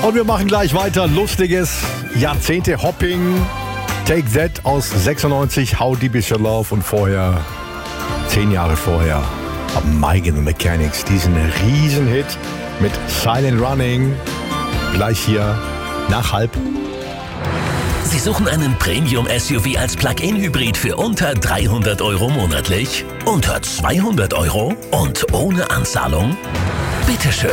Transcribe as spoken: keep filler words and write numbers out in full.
Und wir machen gleich weiter. Lustiges Jahrzehnte-Hopping. Take That aus sechsundneunzig, How Deep Is Your Love und vorher, zehn Jahre vorher, Megan and Mechanics, diesen Riesenhit mit Silent Running. Gleich hier nach halb. Sie suchen einen Premium-S U V als Plug-in-Hybrid für unter dreihundert Euro monatlich? Unter zweihundert Euro? Und ohne Anzahlung? Bitteschön.